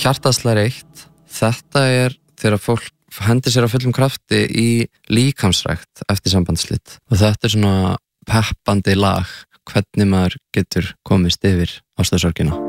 Hjartaslar eitt, þetta þegar fólk hendir sér á fullum krafti í líkamsrækt eftir sambandsslit og þetta svona peppandi lag hvernig maður getur komist yfir ástarsorgina.